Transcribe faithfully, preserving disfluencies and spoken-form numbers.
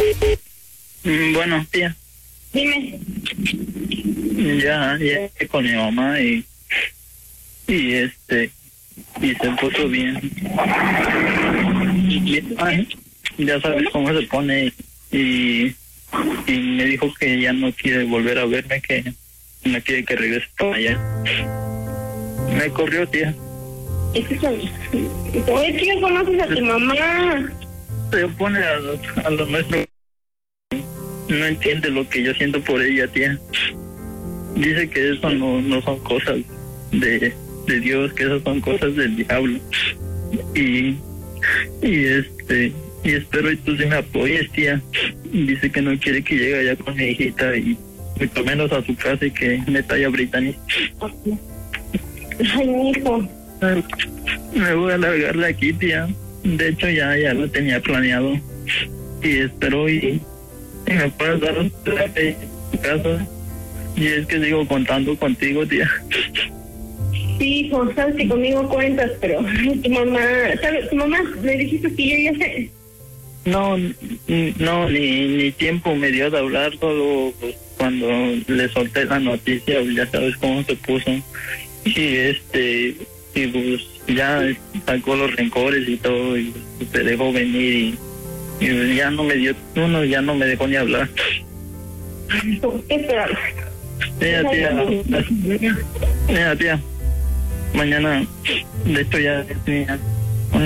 Mm, Bueno, tía, Dime. ya, ya estoy con mi mamá y, y este, y se puso bien. Y, ay, ya sabes cómo se pone y, y me dijo que ya no quiere volver a verme, que no quiere que regrese para allá. Me corrió, tía. Escúchame. Oye, ¿quién conoces a tu mamá? Se opone a lo, a lo nuestro. No entiende lo que yo siento por ella, tía. Dice que eso no, no son cosas de, de Dios, que esas son cosas del diablo. Y, y este, y espero y tú sí me apoyes, tía. Dice que no quiere que llegue allá con mi hijita y mucho menos a su casa y que me talla Brittany. Ay, mijo. Me voy a largar de aquí, tía. De hecho, ya, ya lo tenía planeado. Y espero y, y me puedas dar un traje en tu casa. Y es que sigo contando contigo, tía. Sí, hijo, sabes que conmigo cuentas, pero ay, tu mamá, ¿sabes? Tu mamá me dijiste que yo ya sé. No, no, ni, ni tiempo me dio de hablar, solo pues, cuando le solté la noticia, ya sabes cómo se puso. Y este, y pues ya sacó los rencores y todo, y se dejó venir y, y ya no me dio, uno ya no me dejó ni hablar. ¿Qué esperas? Mira, tía, mira, tía, mañana, de hecho ya, ya